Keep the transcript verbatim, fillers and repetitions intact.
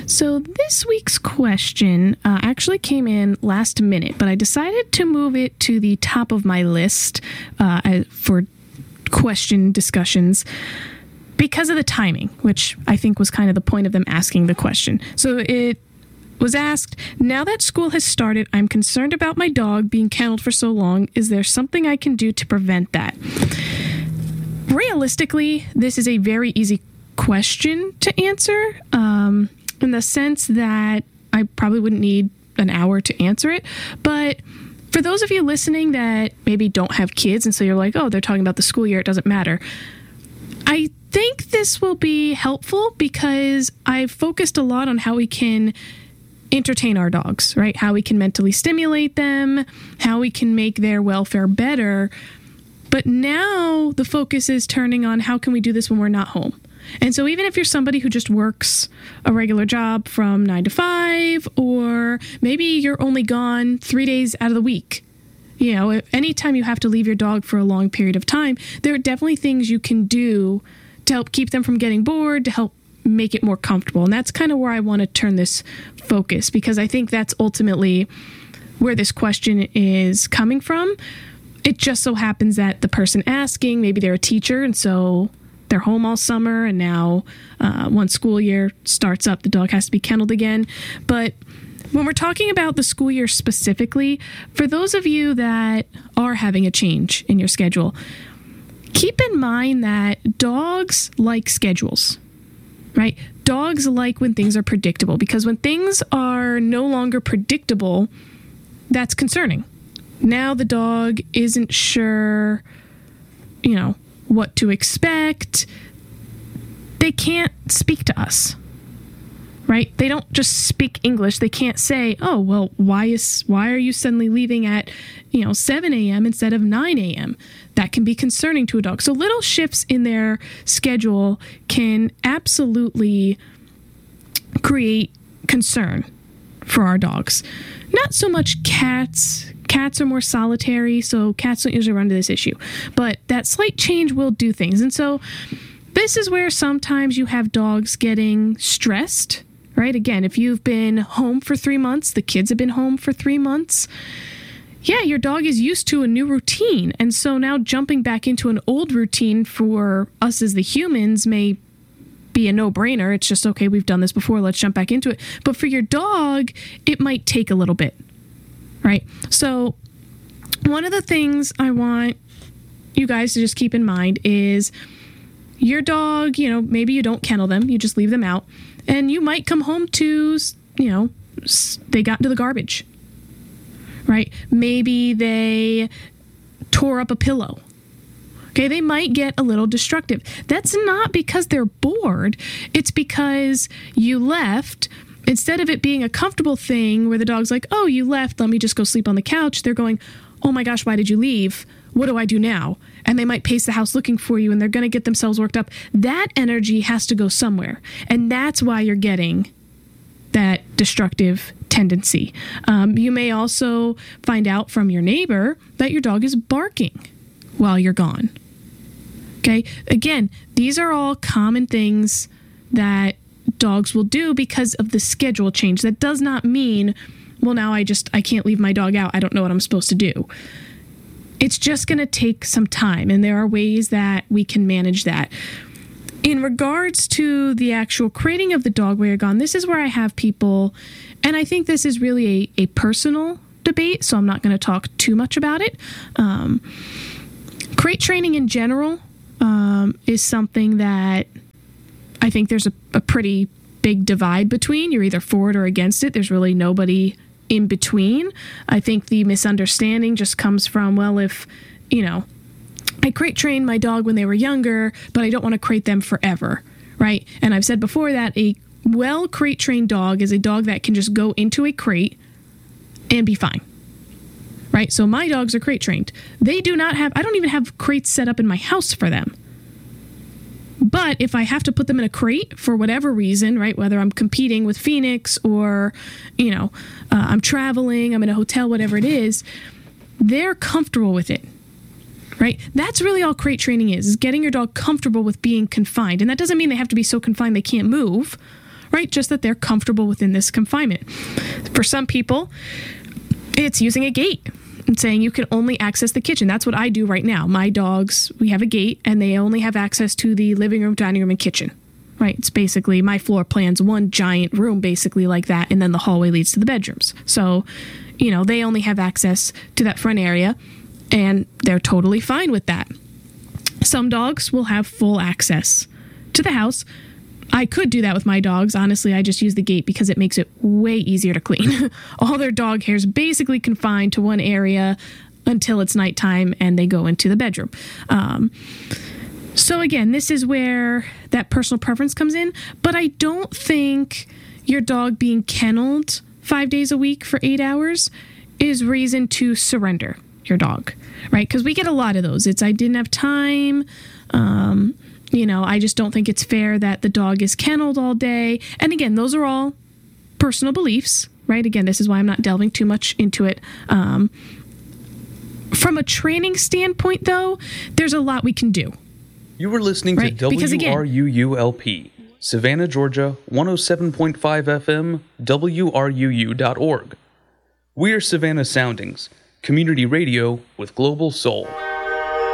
So this week's question uh, actually came in last minute, but I decided to move it to the top of my list uh, for question discussions because of the timing, which I think was kind of the point of them asking the question. So it was asked, now that school has started, I'm concerned about my dog being kenneled for so long. Is there something I can do to prevent that? Realistically, this is a very easy question to answer, um, in the sense that I probably wouldn't need an hour to answer it. But for those of you listening that maybe don't have kids, and so you're like, oh, they're talking about the school year, it doesn't matter. I think this will be helpful because I've focused a lot on how we can entertain our dogs, right? How we can mentally stimulate them, how we can make their welfare better. But now the focus is turning on how can we do this when we're not home? And so even if you're somebody who just works a regular job from nine to five, or maybe you're only gone three days out of the week, you know, anytime you have to leave your dog for a long period of time, there are definitely things you can do to help keep them from getting bored, to help make it more comfortable. And that's kind of where I want to turn this focus, because I think that's ultimately where this question is coming from. It just so happens that the person asking, maybe they're a teacher, and so they're home all summer, and now uh, once school year starts up, the dog has to be kenneled again. But when we're talking about the school year specifically, for those of you that are having a change in your schedule, keep in mind that dogs like schedules, right? Dogs like when things are predictable, because when things are no longer predictable, that's concerning. Now the dog isn't sure, you know, what to expect. They can't speak to us, right? They don't just speak English. They can't say, oh, well, why is why are you suddenly leaving at, you know, seven a.m. instead of nine a.m.? That can be concerning to a dog. So little shifts in their schedule can absolutely create concern for our dogs. Not so much cats. Cats are more solitary, so cats don't usually run into this issue. But that slight change will do things. And so this is where sometimes you have dogs getting stressed, right? Again, if you've been home for three months, the kids have been home for three months, yeah, your dog is used to a new routine. And so now jumping back into an old routine for us as the humans may be a no-brainer. It's just, okay, we've done this before, let's jump back into it. But for your dog, it might take a little bit. Right. So one of the things I want you guys to just keep in mind is your dog, you know, maybe you don't kennel them, you just leave them out, and you might come home to, you know, they got into the garbage, right? Maybe they tore up a pillow. Okay, they might get a little destructive. That's not because they're bored. It's because you left. Instead of it being a comfortable thing where the dog's like, oh, you left, let me just go sleep on the couch, they're going, oh my gosh, why did you leave? What do I do now? And they might pace the house looking for you, and they're going to get themselves worked up. That energy has to go somewhere. And that's why you're getting that destructive tendency. Um, you may also find out from your neighbor that your dog is barking while you're gone. Okay? Again, these are all common things that dogs will do because of the schedule change. That does not mean, well, now I just, I can't leave my dog out. I don't know what I'm supposed to do. It's just going to take some time, and there are ways that we can manage that. In regards to the actual creating of the dog while you're gone, this is where I have people, and I think this is really a, a personal debate, so I'm not going to talk too much about it. Um, crate training in general um, is something that I think there's a, a pretty big divide between. You're either for it or against it. There's really nobody in between. I think the misunderstanding just comes from, well, if, you know, I crate trained my dog when they were younger, but I don't want to crate them forever, right? And I've said before that a well crate trained dog is a dog that can just go into a crate and be fine, right? So my dogs are crate trained. They do not have, I don't even have crates set up in my house for them. But if I have to put them in a crate for whatever reason, right, whether I'm competing with Phoenix or, you know, uh, I'm traveling, I'm in a hotel, whatever it is, they're comfortable with it, right? That's really all crate training is, is getting your dog comfortable with being confined. And that doesn't mean they have to be so confined they can't move, right? Just that they're comfortable within this confinement. For some people, it's using a gate and saying you can only access the kitchen. That's what I do right now. My dogs, we have a gate, and they only have access to the living room, dining room, and kitchen. Right? It's basically my floor plan's one giant room, basically like that, and then the hallway leads to the bedrooms. So, you know, they only have access to that front area, and they're totally fine with that. Some dogs will have full access to the house. I could do that with my dogs. Honestly, I just use the gate because it makes it way easier to clean. All their dog hair is basically confined to one area until it's nighttime and they go into the bedroom. Um, so again, this is where that personal preference comes in. But I don't think your dog being kenneled five days a week for eight hours is reason to surrender your dog, right? Because we get a lot of those. It's, I didn't have time. Um, you know, I just don't think it's fair that the dog is kenneled all day. And again, those are all personal beliefs, right? Again, this is why I'm not delving too much into it. Um, from a training standpoint, though, there's a lot we can do. You were listening right? to Because, W again, R U U L P, Savannah, Georgia, one oh seven point five F M, W R U U dot org. We are Savannah Soundings, community radio with global soul.